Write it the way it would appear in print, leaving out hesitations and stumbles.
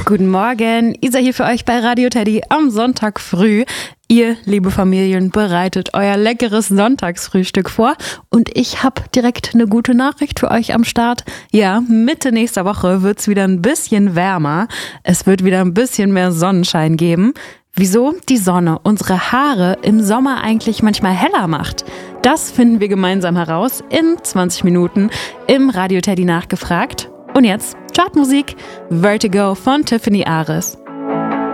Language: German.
Guten Morgen, Isa hier für euch bei Radio Teddy am Sonntag früh. Ihr, liebe Familien, bereitet euer leckeres Sonntagsfrühstück vor und ich habe direkt eine gute Nachricht für euch am Start. Ja, Mitte nächster Woche wird's wieder ein bisschen wärmer. Es wird wieder ein bisschen mehr Sonnenschein geben. Wieso die Sonne unsere Haare im Sommer eigentlich manchmal heller macht, das finden wir gemeinsam heraus in 20 Minuten im Radio Teddy nachgefragt. Und jetzt Chartmusik, Vertigo von Tiffany Aris.